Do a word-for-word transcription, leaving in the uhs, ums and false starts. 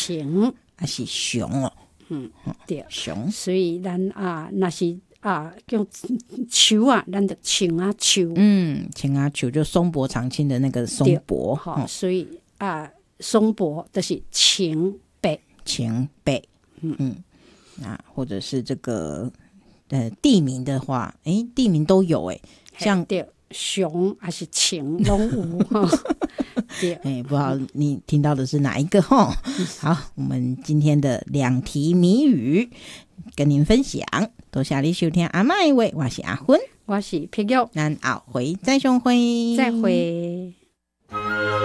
青还是熊哦？ 嗯，对， 熊。 所以咱啊，那是啊，用树啊，咱就青啊树。 嗯，青啊树就松柏长青的那个松柏。 好、哦，所以啊，松柏就是青柏。 青柏。嗯嗯，那或者是这个呃地名的话，哎，地名都有哎，像对熊还是青拢有哈。对， 哎，不知道你听到的是哪一个哈？好，我们今天的两题谜语跟您分享，多谢你收听阿嬷的话，我是阿芬， 我是碧玉， 咱后回再相会， 再会。